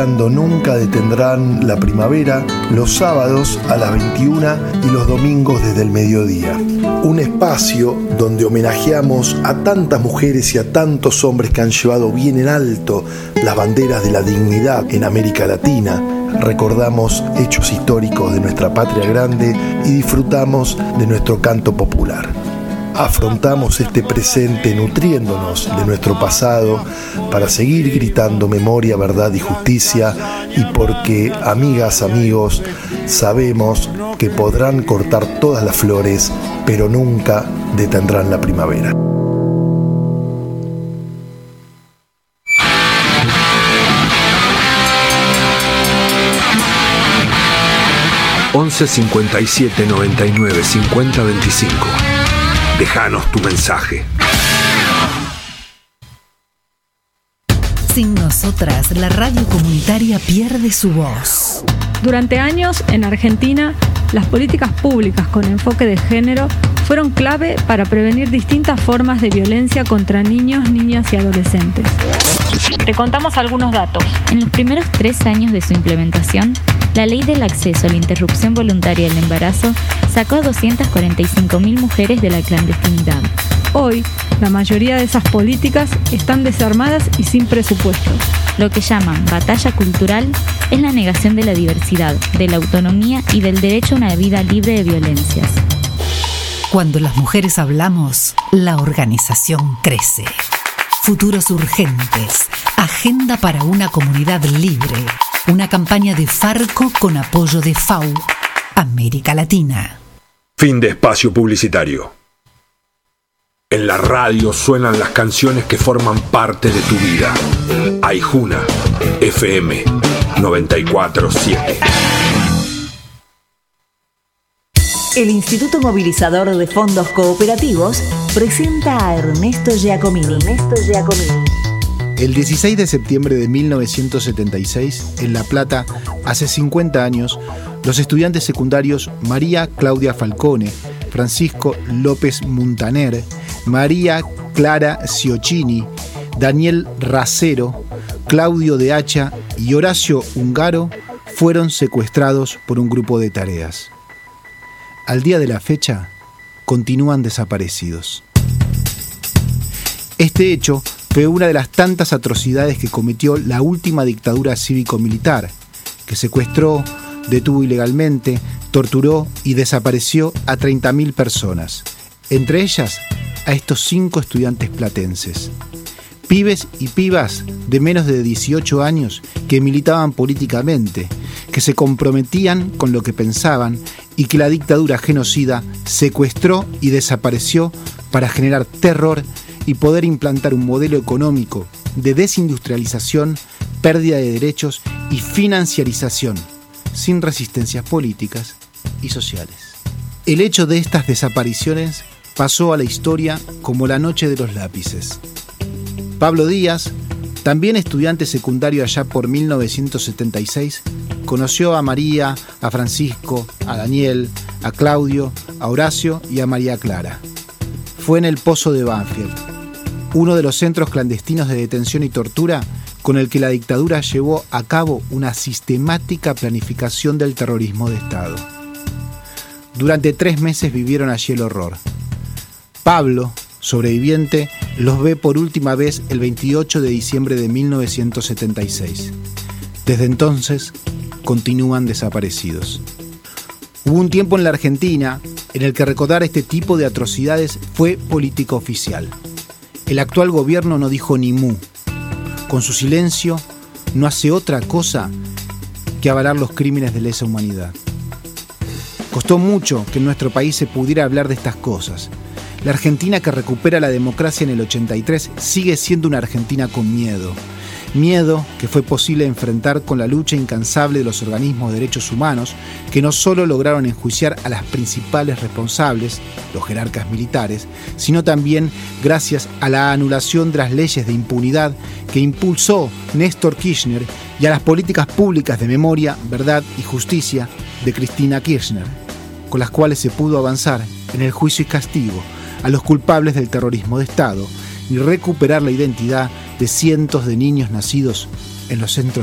Nunca detendrán la primavera, los sábados a las 21 y los domingos desde el mediodía. Un espacio donde homenajeamos a tantas mujeres y a tantos hombres que han llevado bien en alto las banderas de la dignidad en América Latina. Recordamos hechos históricos de nuestra patria grande y disfrutamos de nuestro canto popular. Afrontamos este presente nutriéndonos de nuestro pasado para seguir gritando memoria, verdad y justicia, y porque, amigas, amigos, sabemos que podrán cortar todas las flores, pero nunca detendrán la primavera. (11 57 99 50 25). Déjanos tu mensaje. Sin nosotras, la radio comunitaria pierde su voz. Durante años, en Argentina, las políticas públicas con enfoque de género fueron clave para prevenir distintas formas de violencia contra niños, niñas y adolescentes. Te contamos algunos datos. En los primeros 3 años de su implementación, la Ley del Acceso a la Interrupción Voluntaria del Embarazo sacó a 245.000 mujeres de la clandestinidad. Hoy, la mayoría de esas políticas están desarmadas y sin presupuesto. Lo que llaman batalla cultural es la negación de la diversidad, de la autonomía y del derecho a una vida libre de violencias. Cuando las mujeres hablamos, la organización crece. Futuros urgentes. Agenda para una comunidad libre. Una campaña de Farco con apoyo de FAU, América Latina. Fin de espacio publicitario. En la radio suenan las canciones que forman parte de tu vida. Aijuna, FM 94.7. El Instituto Movilizador de Fondos Cooperativos presenta a Ernesto Giacomini. El 16 de septiembre de 1976, en La Plata, hace 50 años, los estudiantes secundarios María Claudia Falcone, Francisco López Muntaner, María Clara Ciocchini, Daniel Racero, Claudio de Hacha y Horacio Ungaro fueron secuestrados por un grupo de tareas. Al día de la fecha, continúan desaparecidos. Este hecho fue una de las tantas atrocidades que cometió la última dictadura cívico-militar, que secuestró, detuvo ilegalmente, torturó y desapareció a 30.000 personas, entre ellas a estos 5 estudiantes platenses. Pibes y pibas de menos de 18 años que militaban políticamente, que se comprometían con lo que pensaban y que la dictadura genocida secuestró y desapareció para generar terror y poder implantar un modelo económico de desindustrialización, pérdida de derechos y financiarización, sin resistencias políticas y sociales. El hecho de estas desapariciones pasó a la historia como la noche de los lápices. Pablo Díaz, también estudiante secundario allá por 1976, conoció a María, a Francisco, a Daniel, a Claudio, a Horacio y a María Clara. Fue en el Pozo de Banfield, uno de los centros clandestinos de detención y tortura con el que la dictadura llevó a cabo una sistemática planificación del terrorismo de Estado. Durante 3 meses vivieron allí el horror. Pablo, sobreviviente, los ve por última vez el 28 de diciembre de 1976. Desde entonces, continúan desaparecidos. Hubo un tiempo en la Argentina en el que recordar este tipo de atrocidades fue política oficial. El actual gobierno no dijo ni mu. Con su silencio, no hace otra cosa que avalar los crímenes de lesa humanidad. Costó mucho que en nuestro país se pudiera hablar de estas cosas. La Argentina que recupera la democracia en el 83 sigue siendo una Argentina con miedo. Miedo que fue posible enfrentar con la lucha incansable de los organismos de derechos humanos que no solo lograron enjuiciar a las principales responsables, los jerarcas militares, sino también gracias a la anulación de las leyes de impunidad que impulsó Néstor Kirchner y a las políticas públicas de memoria, verdad y justicia de Cristina Kirchner, con las cuales se pudo avanzar en el juicio y castigo a los culpables del terrorismo de Estado y recuperar la identidad de cientos de niños nacidos en los centros